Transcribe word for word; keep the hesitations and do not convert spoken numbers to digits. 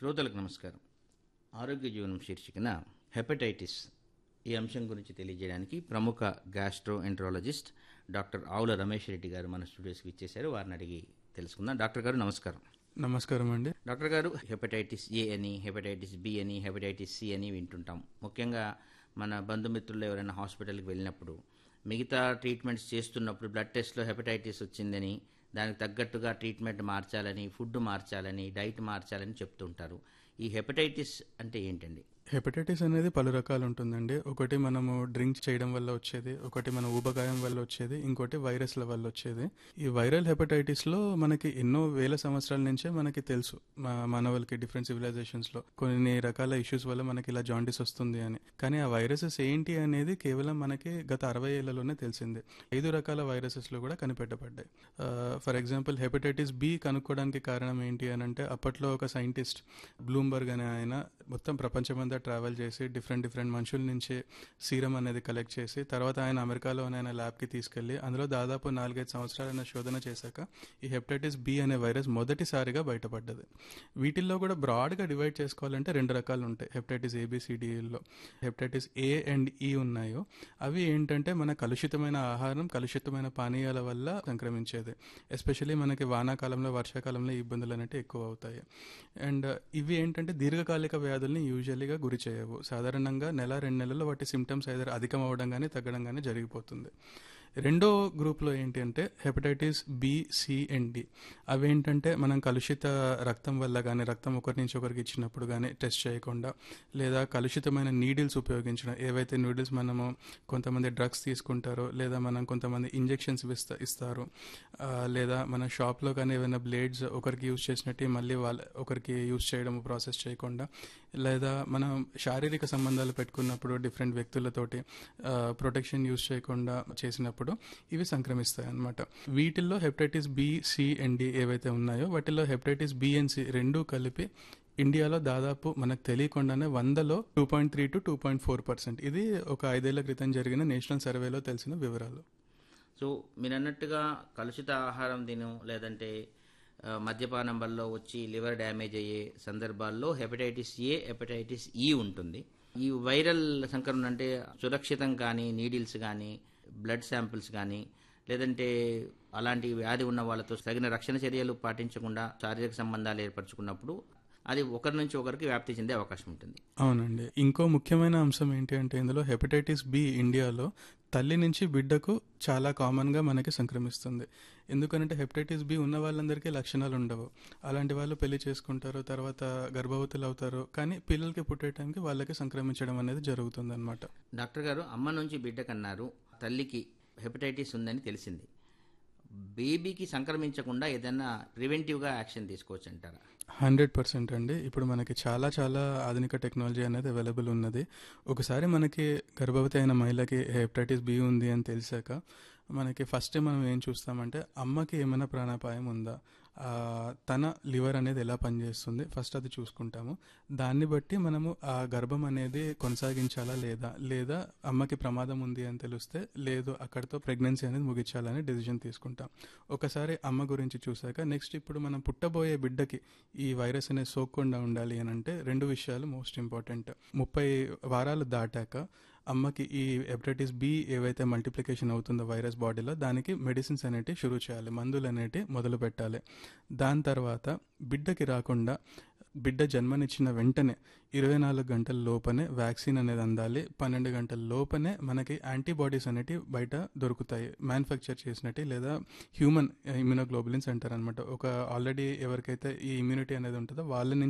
శ్రోతలకు నమస్కారం. ఆరోగ్య జీవనం శీర్షికన హెపటైటిస్ ఈ అంశం గురించి తెలియజేయడానికి ప్రముఖ గ్యాస్ట్రో ఎంట్రాలజిస్ట్ డాక్టర్ ఆవుల రమేష్ రెడ్డి గారు మన స్టూడియోస్కి ఇచ్చేశారు. వారిని అడిగి తెలుసుకుందాం. డాక్టర్ గారు నమస్కారం. నమస్కారం అండి. డాక్టర్ గారు, హెపటైటిస్ ఏ అని, హెపటైటిస్ బి అని, హెపటైటిస్ సి అని వింటుంటాం. ముఖ్యంగా మన బంధుమిత్రులు ఎవరైనా హాస్పిటల్కి వెళ్ళినప్పుడు, మిగతా ట్రీట్మెంట్స్ చేస్తున్నప్పుడు బ్లడ్ టెస్ట్లో హెపటైటిస్ వచ్చిందని, దానికి తగ్గట్టుగా ట్రీట్మెంట్ మార్చాలని, ఫుడ్ మార్చాలని, డైట్ మార్చాలని చెప్తుంటారు. ఈ హెపటైటిస్ అంటే ఏంటండి? హెపటైటిస్ అనేది పలు రకాలు ఉంటుందండి. ఒకటి మనము డ్రింక్ చేయడం వల్ల వచ్చేది, ఒకటి మన ఊబకాయం వల్ల వచ్చేది, ఇంకోటి వైరస్ల వల్ల వచ్చేది. ఈ వైరల్ హెపటైటిస్ లో మనకి ఎన్నో వేల సంవత్సరాల నుంచే మనకి తెలుసు, మానవులకి డిఫరెంట్ సివిలైజేషన్స్ లో కొన్ని రకాల ఇష్యూస్ వల్ల మనకి ఇలా జాండీస్ వస్తుంది అని. కానీ ఆ వైరసెస్ ఏంటి అనేది కేవలం మనకి గత అరవై ఏళ్లలోనే తెలిసింది. ఐదు రకాల వైరసెస్ లో కూడా కనిపెట్టబడ్డాయి. ఫర్ ఎగ్జాంపుల్ హెపటైటిస్ బి కనుక్కోవడానికి కారణం ఏంటి అని అంటే, అప్పట్లో ఒక సైంటిస్ట్ బ్లూంబర్గ్ అనే ఆయన మొత్తం ప్రపంచమంతా ట్రావెల్ చేసి డిఫరెంట్ డిఫరెంట్ మనుషుల నుంచి సీరం అనేది కలెక్ట్ చేసి, తర్వాత ఆయన అమెరికాలో ఆయన ల్యాబ్కి తీసుకెళ్లి అందులో దాదాపు నాలుగైదు సంవత్సరాలైన శోధన చేశాక ఈ హెపటైటిస్ బి అనే వైరస్ మొదటిసారిగా బయటపడ్డది. వీటిల్లో కూడా బ్రాడ్గా డివైడ్ చేసుకోవాలంటే రెండు రకాలు ఉంటాయి హెపటైటిస్ ఏబిసిడిలో. హెపటైటిస్ ఏ అండ్ ఈ ఉన్నాయో అవి ఏంటంటే మన కలుషితమైన ఆహారం, కలుషితమైన పానీయాల వల్ల సంక్రమించేది. ఎస్పెషల్లీ మనకి వానాకాలంలో, వర్షాకాలంలో ఈ ఇబ్బందులు అనేవి ఎక్కువ అవుతాయి. అండ్ ఇవి ఏంటంటే దీర్ఘకాలిక వ్యాధుల్ని యూజువల్లీగా గురి చేయవు. సాధారణంగా నెల రెండు నెలల్లో వాటి సిమ్టమ్స్ ఐదర్ అధికం అవ్వడం కానీ తగ్గడం కానీ జరిగిపోతుంది. రెండో గ్రూప్లో ఏంటి అంటే hepatitis B, C and D. అవి ఏంటంటే మనం కలుషిత రక్తం వల్ల కానీ, రక్తం ఒకరి నుంచి ఒకరికి ఇచ్చినప్పుడు కానీ టెస్ట్ చేయకుండా, లేదా కలుషితమైన నీడిల్స్ ఉపయోగించడం, ఏవైతే నీడిల్స్ మనము కొంతమంది డ్రగ్స్ తీసుకుంటారో, లేదా మనం కొంతమంది ఇంజెక్షన్స్ ఇస్తా ఇస్తారు లేదా మన షాప్లో కానీ ఏమైనా బ్లేడ్స్ ఒకరికి యూజ్ చేసినట్టు మళ్ళీ వాళ్ళ ఒకరికి యూజ్ చేయడం ప్రాసెస్ చేయకుండా, లేదా మనం శారీరక సంబంధాలు పెట్టుకున్నప్పుడు డిఫరెంట్ వ్యక్తులతోటి ప్రొటెక్షన్ యూజ్ చేయకుండా చేసినప్పుడు ఇవి సంక్రమిస్తాయి అన్నమాట. వీటిల్లో hepatitis B, C and D ఏవైతే ఉన్నాయో వాటిల్లో హెపటైటిస్ బి అండ్ సి రెండు కలిపి ఇండియాలో దాదాపు మనకు తెలియకుండానే వందలో two point three to two point four percent. ఇది ఒక ఐదేళ్ల క్రితం జరిగిన నేషనల్ సర్వేలో తెలిసిన వివరాలు. సో మీరు అన్నట్టుగా కలుషిత ఆహారం తిను, లేదంటే మద్యపానం వల్ల వచ్చి లివర్ డ్యామేజ్ అయ్యే సందర్భాల్లో హెపటైటిస్ ఏ, హెపటైటిస్ ఈ ఉంటుంది. ఈ వైరల్ సంక్రమణ అంటే సురక్షితం కానీ, నీడిల్స్ కానీ, బ్లడ్ శాంపిల్స్ కానీ, లేదంటే అలాంటి వ్యాధి ఉన్న వాళ్ళతో తగిన రక్షణ చర్యలు పాటించకుండా శారీరక సంబంధాలు ఏర్పరచుకున్నప్పుడు అది ఒకరి నుంచి ఒకరికి వ్యాప్తి చెందే అవకాశం ఉంటుంది. అవునండి. ఇంకో ముఖ్యమైన అంశం ఏంటి అంటే, ఇందులో హెపటైటిస్ బి ఇండియాలో తల్లి నుంచి బిడ్డకు చాలా కామన్గా మనకి సంక్రమిస్తుంది. ఎందుకంటే హెపటైటిస్ బి ఉన్న వాళ్ళందరికీ లక్షణాలు ఉండవు. అలాంటి వాళ్ళు పెళ్లి చేసుకుంటారు, తర్వాత గర్భవతులు అవుతారు, కానీ పిల్లలకి పుట్టే టైంకి వాళ్ళకి సంక్రమించడం అనేది జరుగుతుంది అనమాట. డాక్టర్ గారు, అమ్మ నుంచి బిడ్డకన్నారు, తల్లికి హెపటైటిస్ ఉందని తెలిసింది. బేబీకి సంక్రమించకుండా ఏదైనా ప్రివెంటివ్గా యాక్షన్ తీసుకోవచ్చు అంటారా? హండ్రెడ్ పర్సెంట్ అండి. ఇప్పుడు మనకి చాలా చాలా ఆధునిక టెక్నాలజీ అనేది అవైలబుల్ ఉన్నది. ఒకసారి మనకి గర్భవతి అయిన మహిళకి హెపటైటిస్ బి ఉంది అని తెలిసాక మనకి ఫస్ట్ మనం ఏం చూస్తామంటే, అమ్మకి ఏమైనా ప్రాణాపాయం ఉందా, తన లివర్ అనేది ఎలా పనిచేస్తుంది, ఫస్ట్ అది చూసుకుంటాము. దాన్ని బట్టి మనము ఆ గర్భం అనేది కొనసాగించాలా లేదా, లేదా అమ్మకి ప్రమాదం ఉంది అని తెలిస్తే లేదు అక్కడితో ప్రెగ్నెన్సీ అనేది ముగించాలని డెసిషన్ తీసుకుంటాం. ఒకసారి అమ్మ గురించి చూసాక నెక్స్ట్ ఇప్పుడు మనం పుట్టబోయే బిడ్డకి ఈ వైరస్ అనేది సోకకుండా ఉండాలి అని అంటే రెండు విషయాలు మోస్ట్ ఇంపార్టెంట్. ముప్పై వారాలు దాటాక అమ్మకి ఈ హెపటైటిస్ బి ఏవైతే మల్టిప్లికేషన్ అవుతుందో వైరస్ బాడీలో, దానికి మెడిసిన్స్ అనేటివి షురూ చేయాలి, మందులు అనేటివి మొదలు పెట్టాలి. దాని తర్వాత బిడ్డకి రాకుండా బిడ్డ జన్మనిచ్చిన వెంటనే ఇరవై నాలుగు గంటల లోపనే వ్యాక్సిన్ అనేది అందాలి. పన్నెండు గంటల లోపనే మనకి యాంటీబాడీస్ అనేటివి బయట దొరుకుతాయి, మ్యానుఫ్యాక్చర్ చేసినట్టు, లేదా హ్యూమన్ ఇమ్యూనోగ్లోబులిన్స్ అంటారు అనమాట. ఒక ఆల్రెడీ ఎవరికైతే ఈ ఇమ్యూనిటీ అనేది ఉంటుందో వాళ్ళ